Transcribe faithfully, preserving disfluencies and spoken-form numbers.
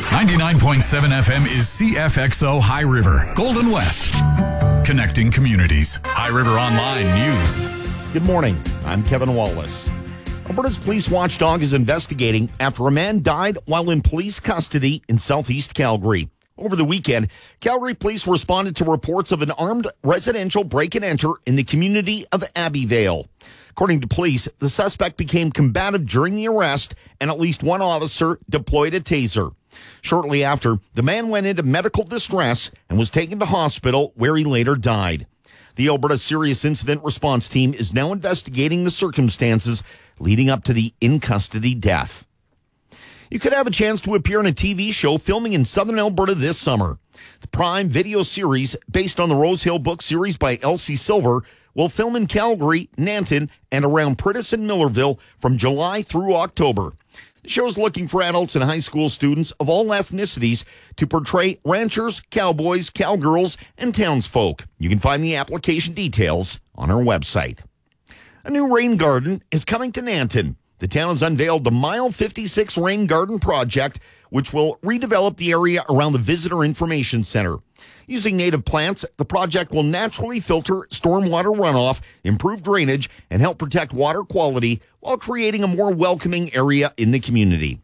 ninety-nine point seven F M is C F X O High River, Golden West. Connecting communities. High River Online News. Good morning. I'm Kevin Wallace. Alberta's police watchdog is investigating after a man died while in police custody in southeast Calgary. Over the weekend, Calgary police responded to reports of an armed residential break-and-enter in the community of Abbeyvale. According to police, the suspect became combative during the arrest, and at least one officer deployed a taser. Shortly after, the man went into medical distress and was taken to hospital, where he later died. The Alberta Serious Incident Response Team is now investigating the circumstances leading up to the in-custody death. You could have a chance to appear in a T V show filming in southern Alberta this summer. The Prime video series, based on the Rosehill book series by Elsie Silver, will film in Calgary, Nanton, and around Pritis and Millerville from July through October. The show is looking for adults and high school students of all ethnicities to portray ranchers, cowboys, cowgirls, and townsfolk. You can find the application details on our website. A new rain garden is coming to Nanton. The town has unveiled the Mile fifty-six Rain Garden Project, which will redevelop the area around the Visitor Information Center. Using native plants, the project will naturally filter stormwater runoff, improve drainage, and help protect water quality while creating a more welcoming area in the community.